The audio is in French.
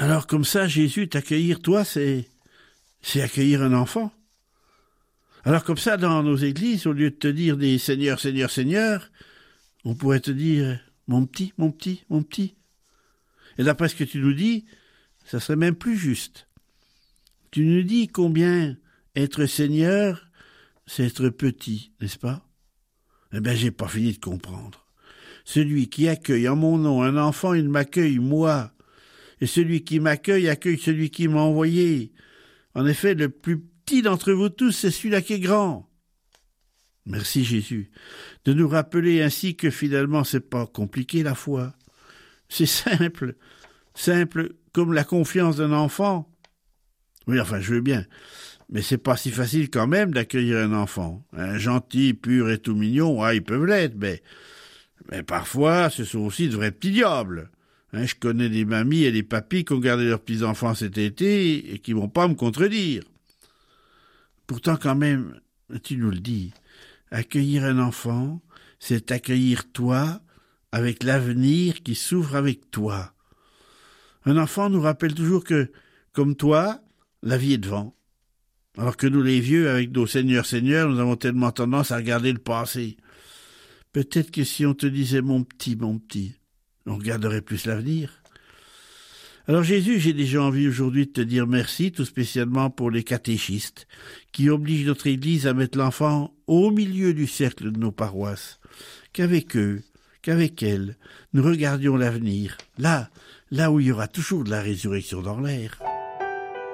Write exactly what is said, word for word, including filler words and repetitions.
Alors comme ça, Jésus, t'accueillir, toi, c'est, c'est accueillir un enfant. Alors comme ça, dans nos églises, au lieu de te dire des Seigneur, Seigneur, Seigneur, on pourrait te dire mon petit, mon petit, mon petit. Et d'après ce que tu nous dis, ça serait même plus juste. Tu nous dis combien être Seigneur, c'est être petit, n'est-ce pas? Eh bien, j'ai pas fini de comprendre. Celui qui accueille en mon nom un enfant, il m'accueille, moi. Et celui qui m'accueille, accueille celui qui m'a envoyé. En effet, le plus petit d'entre vous tous, c'est celui-là qui est grand. Merci Jésus, de nous rappeler ainsi que finalement, c'est pas compliqué la foi. C'est simple, simple comme la confiance d'un enfant. Oui, enfin, je veux bien. Mais c'est pas si facile quand même d'accueillir un enfant. Un gentil, pur et tout mignon, ah, ils peuvent l'être, mais, mais parfois, ce sont aussi de vrais petits diables. Hein, je connais des mamies et des papis qui ont gardé leurs petits-enfants cet été et qui vont pas me contredire. Pourtant, quand même, tu nous le dis, accueillir un enfant, c'est accueillir toi avec l'avenir qui s'ouvre avec toi. Un enfant nous rappelle toujours que, comme toi, la vie est devant. Alors que nous, les vieux, avec nos seigneurs, seigneurs, nous avons tellement tendance à regarder le passé. Peut-être que si on te disait mon petit, mon petit, on regarderait plus l'avenir. Alors Jésus, j'ai déjà envie aujourd'hui de te dire merci, tout spécialement pour les catéchistes, qui obligent notre Église à mettre l'enfant au milieu du cercle de nos paroisses. Qu'avec eux, qu'avec elles, nous regardions l'avenir, là, là où il y aura toujours de la résurrection dans l'air.